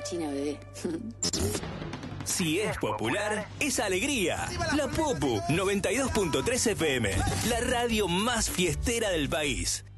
China, bebé. Si es popular, es alegría. La Popu 92.3 FM, la radio más fiestera del país.